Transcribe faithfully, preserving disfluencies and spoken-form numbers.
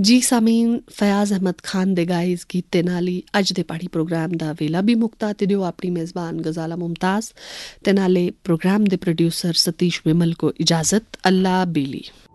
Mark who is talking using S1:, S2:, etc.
S1: ਜੀ ਸਾਮੀਨ, ਫਯਾਜ਼ ਅਹਿਮਦ ਖਾਨ ਦੇ ਗਾਏ ਇਸ ਗੀਤੇ ਨਾਲ ਹੀ ਅੱਜ ਦੇ ਪਹਾੜੀ ਪ੍ਰੋਗਰਾਮ ਦਾ ਵੇਲਾ ਵੀ ਮੁੱਕਤਾ ਤੇ ਦਿਓ ਆਪਣੀ ਮੇਜ਼ਬਾਨ ਗਜ਼ਾਲਾ ਮੁਮਤਾਜ਼ ਤੇ ਨਾਲੇ ਪ੍ਰੋਗਰਾਮ ਦੇ ਪ੍ਰੋਡਿਊਸਰ ਸਤੀਸ਼ ਵਿਮਲ ਕੋ ਇਜਾਜ਼ਤ। ਅੱਲਾ ਬੇਲੀ।